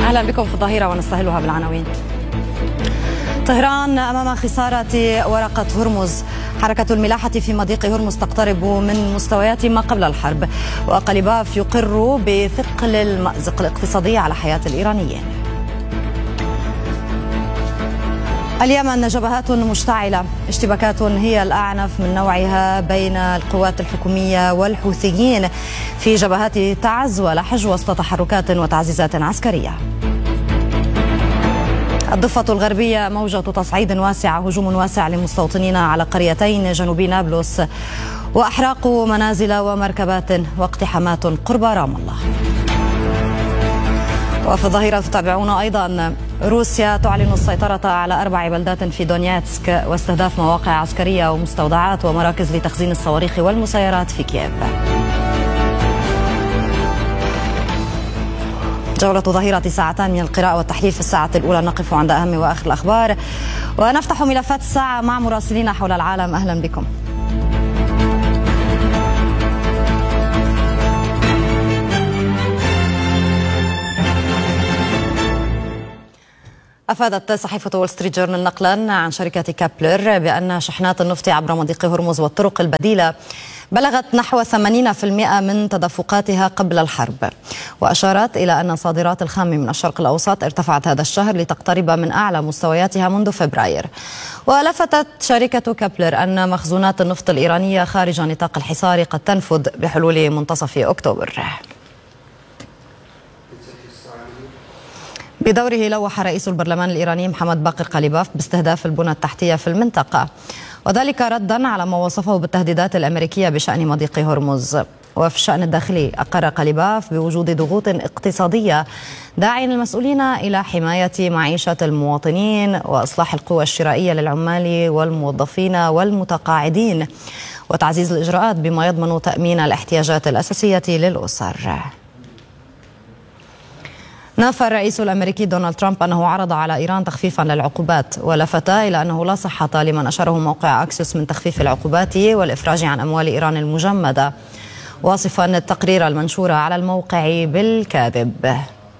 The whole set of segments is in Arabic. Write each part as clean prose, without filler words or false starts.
أهلا بكم في الظهيرة ونستهلها بالعناوين. طهران أمام خسارة ورقة هرمز. حركة الملاحة في مضيق هرمز تقترب من مستويات ما قبل الحرب، وقليباف يقر بثقل المأزق الاقتصادي على حياة الإيرانيين. اليمن جبهات مشتعلة، اشتباكات هي الأعنف من نوعها بين القوات الحكومية والحوثيين في جبهات تعز ولحج وسط تحركات وتعزيزات عسكرية. الضفة الغربية موجة تصعيد واسعة، هجوم واسع لمستوطنين على قريتين جنوب نابلس، وأحراق منازل ومركبات واقتحامات قرب رام الله. وفي الظهيرة تتابعون أيضا روسيا تعلن السيطرة على 4 بلدات في دونيتسك واستهداف مواقع عسكرية ومستودعات ومراكز لتخزين الصواريخ والمسيرات في كييف. جولة ظهيرة ساعتان من القراءة والتحليل. في الساعة الأولى نقف عند أهم وآخر الأخبار ونفتح ملفات الساعة مع مراسلين حول العالم. أهلا بكم. أفادت صحيفة وول ستريت جورنال نقلا عن شركة كابلر بأن شحنات النفط عبر مضيق هرمز والطرق البديلة بلغت نحو 80% من تدفقاتها قبل الحرب، وأشارت إلى أن صادرات الخام من الشرق الأوسط ارتفعت هذا الشهر لتقترب من أعلى مستوياتها منذ فبراير. ولفتت شركة كابلر أن مخزونات النفط الإيرانية خارج نطاق الحصار قد تنفذ بحلول منتصف أكتوبر. بدوره لوح رئيس البرلمان الإيراني محمد باقر قليباف باستهداف البنى التحتية في المنطقة، وذلك ردا على ما وصفه بالتهديدات الأمريكية بشأن مضيق هرمز. وفي الشأن الداخلي أقر قليباف بوجود ضغوط اقتصادية، داعيا المسؤولين إلى حماية معيشة المواطنين وإصلاح القوى الشرائية للعمال والموظفين والمتقاعدين وتعزيز الإجراءات بما يضمن تأمين الاحتياجات الأساسية للأسر. نفى الرئيس الأمريكي دونالد ترامب أنه عرض على إيران تخفيفا للعقوبات، ولفت إلى أنه لا صحة لما نشره موقع أكسيوس من تخفيف العقوبات والإفراج عن أموال إيران المجمدة، واصفا التقرير المنشور على الموقع بالكاذب.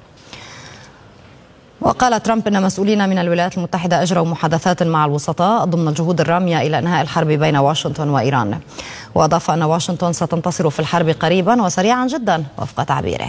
وقال ترامب أن مسؤولين من الولايات المتحدة أجروا محادثات مع الوسطاء ضمن الجهود الرامية إلى إنهاء الحرب بين واشنطن وإيران، وأضاف أن واشنطن ستنتصر في الحرب قريبا وسريعا جدا وفق تعبيره.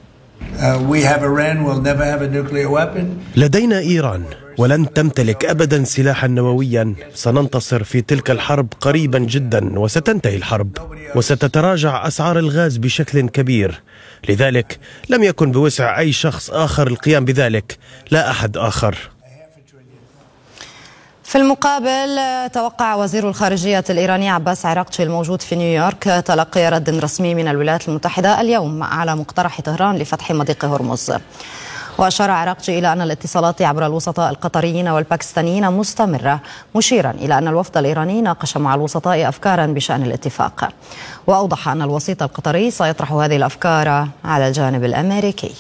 لدينا إيران ولن تمتلك أبدا سلاحا نوويا. سننتصر في تلك الحرب قريبا جدا وستنتهي الحرب وستتراجع أسعار الغاز بشكل كبير، لذلك لم يكن بوسع أي شخص آخر القيام بذلك، لا أحد آخر. في المقابل توقع وزير الخارجية الإيراني عباس عراقچي الموجود في نيويورك تلقي رد رسمي من الولايات المتحدة اليوم على مقترح طهران لفتح مضيق هرمز. وأشار عراقچي إلى أن الاتصالات عبر الوسطاء القطريين والباكستانيين مستمرة، مشيرا إلى أن الوفد الإيراني ناقش مع الوسطاء أفكارا بشأن الاتفاق. وأوضح أن الوسيط القطري سيطرح هذه الأفكار على الجانب الأمريكي.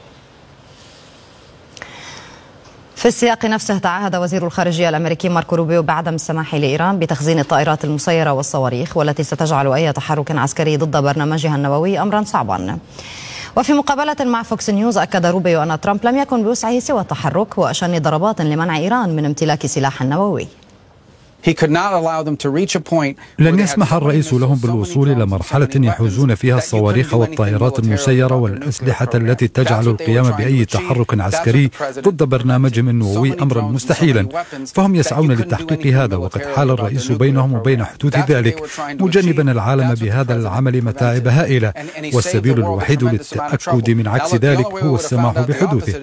في السياق نفسه تعهد وزير الخارجية الأمريكي ماركو روبيو بعدم السماح لإيران بتخزين الطائرات المسيرة والصواريخ، والتي ستجعل أي تحرك عسكري ضد برنامجها النووي أمرا صعبا. وفي مقابلة مع فوكس نيوز أكد روبيو أن ترامب لم يكن بوسعه سوى التحرك وشن ضربات لمنع إيران من امتلاك سلاح نووي. لن يسمح الرئيس لهم بالوصول إلى مرحلة يحوزون فيها الصواريخ والطائرات المسيرة والأسلحة التي تجعل القيام بأي تحرك عسكري ضد برنامجهم النووي أمرا مستحيلا، فهم يسعون لتحقيق هذا، وقد حال الرئيس بينهم وبين حدوث ذلك، مجنبا العالم بهذا العمل متاعب هائلة، والسبيل الوحيد للتأكد من عكس ذلك هو السماح بحدوثه.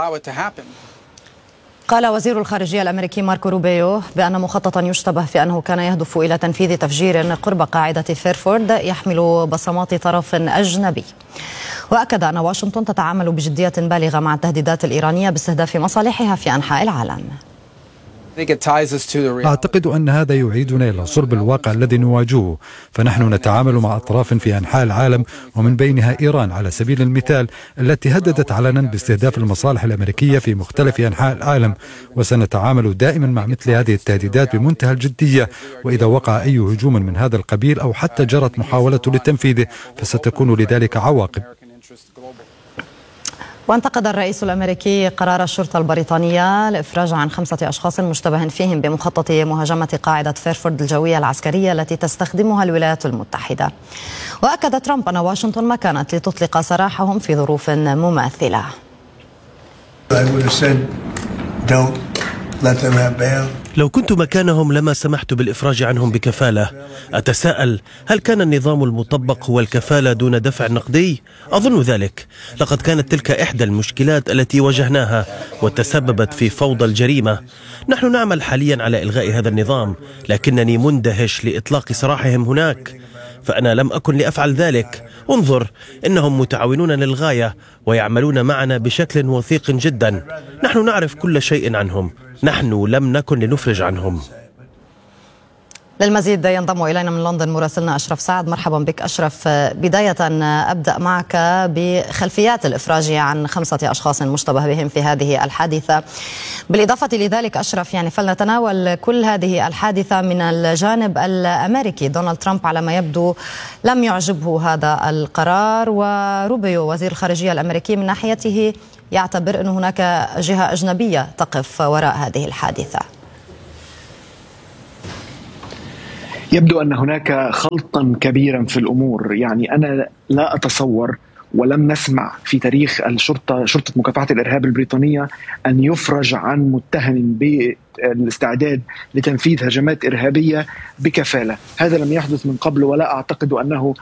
قال وزير الخارجية الأمريكي ماركو روبيو بأن مخططا يشتبه في أنه كان يهدف إلى تنفيذ تفجير قرب قاعدة فيرفورد يحمل بصمات طرف أجنبي. وأكد أن واشنطن تتعامل بجدية بالغة مع التهديدات الإيرانية باستهداف مصالحها في أنحاء العالم. أعتقد أن هذا يعيدنا إلى صلب الواقع الذي نواجهه، فنحن نتعامل مع أطراف في أنحاء العالم ومن بينها إيران على سبيل المثال، التي هددت علنا باستهداف المصالح الأمريكية في مختلف أنحاء العالم، وسنتعامل دائما مع مثل هذه التهديدات بمنتهى الجدية، وإذا وقع أي هجوم من هذا القبيل أو حتى جرت محاولة لتنفيذه فستكون لذلك عواقب. وانتقد الرئيس الأمريكي قرار الشرطة البريطانية لإفراج عن 5 أشخاص مشتبه فيهم بمخطط مهاجمة قاعدة فيرفورد الجوية العسكرية التي تستخدمها الولايات المتحدة. وأكد ترامب أن واشنطن ما كانت لتطلق سراحهم في ظروف مماثلة. لو كنت مكانهم لما سمحت بالإفراج عنهم بكفالة. أتساءل، هل كان النظام المطبق هو الكفالة دون دفع نقدي؟ أظن ذلك. لقد كانت تلك إحدى المشكلات التي واجهناها وتسببت في فوضى الجريمة. نحن نعمل حاليا على إلغاء هذا النظام، لكنني مندهش لإطلاق سراحهم هناك، فأنا لم أكن لأفعل ذلك. انظر، إنهم متعاونون للغاية ويعملون معنا بشكل وثيق جدا. نحن نعرف كل شيء عنهم، نحن لم نكن لنفرج عنهم. للمزيد ينضم إلينا من لندن مراسلنا أشرف سعد. مرحبا بك أشرف. بداية أبدأ معك بخلفيات الإفراج عن 5 أشخاص مشتبه بهم في هذه الحادثة. بالإضافة لذلك أشرف، فلنتناول كل هذه الحادثة من الجانب الأمريكي. دونالد ترامب على ما يبدو لم يعجبه هذا القرار، وروبيو وزير الخارجية الأمريكي من ناحيته يعتبر أن هناك جهة أجنبية تقف وراء هذه الحادثة. يبدو أن هناك خلطا كبيرا في الأمور. أنا لا أتصور ولم نسمع في تاريخ شرطة مكافحة الإرهاب البريطانية أن يفرج عن متهم بالاستعداد لتنفيذ هجمات إرهابية بكفالة. هذا لم يحدث من قبل، ولا أعتقد أنه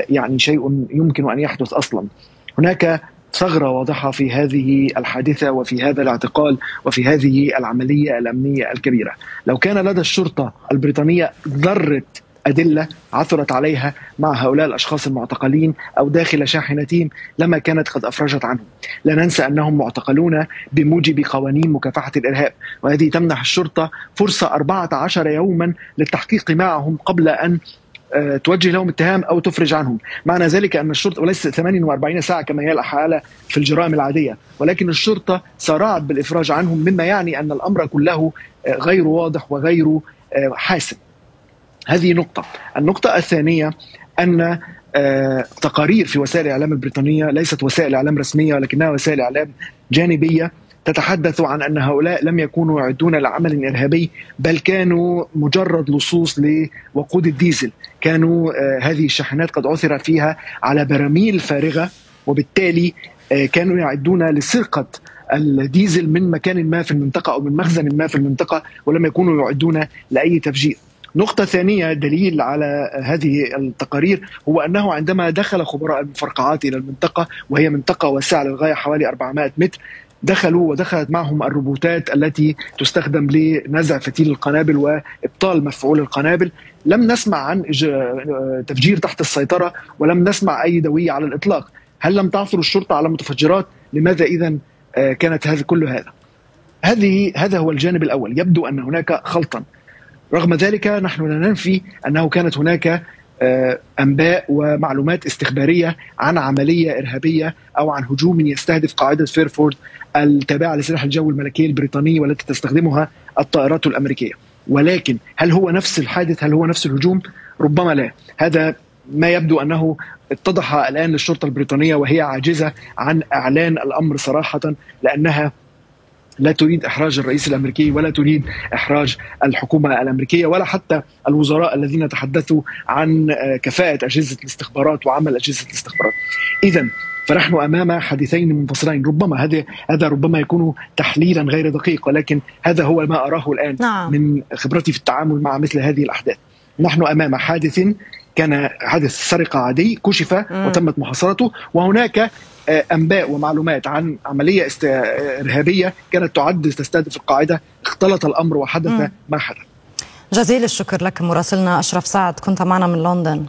شيء يمكن أن يحدث أصلا. هناك ثغرة واضحة في هذه الحادثة وفي هذا الاعتقال وفي هذه العملية الأمنية الكبيرة. لو كان لدى الشرطة البريطانية ذرة أدلة عثرت عليها مع هؤلاء الأشخاص المعتقلين أو داخل شاحنتهم لما كانت قد أفرجت عنهم. لا ننسى أنهم معتقلون بموجب قوانين مكافحة الإرهاب، وهذه تمنح الشرطة فرصة 14 يوما للتحقيق معهم قبل أن توجه لهم اتهام أو تفرج عنهم. معنى ذلك أن الشرطة، وليس 48 ساعة كما هي الحالة في الجرائم العادية، ولكن الشرطة سارعت بالإفراج عنهم، مما يعني أن الأمر كله غير واضح وغير حاسم. هذه نقطة. النقطة الثانية أن تقارير في وسائل الإعلام البريطانية ليست وسائل إعلام رسمية، ولكنها وسائل إعلام جانبية تتحدث عن أن هؤلاء لم يكونوا يعدون لعمل إرهابي، بل كانوا مجرد لصوص لوقود الديزل. كانوا هذه الشاحنات قد عثر فيها على براميل فارغة، وبالتالي كانوا يعدون لسرقة الديزل من مكان ما في المنطقة أو من مخزن ما في المنطقة، ولم يكونوا يعدون لأي تفجير. نقطة ثانية دليل على هذه التقارير هو أنه عندما دخل خبراء المفرقعات إلى المنطقة، وهي منطقة واسعة للغاية حوالي 400 متر، ودخلت معهم الروبوتات التي تستخدم لنزع فتيل القنابل وإبطال مفعول القنابل. لم نسمع عن تفجير تحت السيطرة، ولم نسمع أي دوية على الإطلاق. هل لم تعثر الشرطة على متفجرات؟ لماذا إذن كانت كل هذا؟ هذا هو الجانب الأول. يبدو أن هناك خلطا. رغم ذلك نحن لا ننفي أنه كانت هناك أنباء ومعلومات استخبارية عن عملية إرهابية أو عن هجوم يستهدف قاعدة فيرفورد التابعة لسلاح الجو الملكي البريطاني والتي تستخدمها الطائرات الأمريكية. ولكن هل هو نفس الحادث؟ هل هو نفس الهجوم؟ ربما لا. هذا ما يبدو أنه اتضح الآن للشرطة البريطانية، وهي عاجزة عن إعلان الأمر صراحة، لأنها لا تريد إحراج الرئيس الأمريكي، ولا تريد إحراج الحكومة الأمريكية، ولا حتى الوزراء الذين تحدثوا عن كفاءة أجهزة الاستخبارات وعمل أجهزة الاستخبارات. إذن فنحن أمام حديثين منفصلين. ربما هذا ربما يكون تحليلا غير دقيق، ولكن هذا هو ما أراه الآن من خبرتي في التعامل مع مثل هذه الأحداث. نحن أمام حادث كان حادث سرقة عادي كشف وتمت محاصرته، وهناك أنباء ومعلومات عن عملية إرهابية كانت تستهدف القاعدة. اختلط الأمر وحدث ما حدث. جزيل الشكر لك مراسلنا أشرف سعد، كنت معنا من لندن.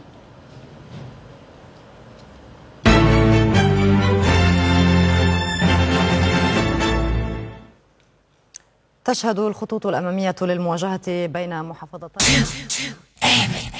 تشهد الخطوط الأمامية للمواجهة بين محافظتين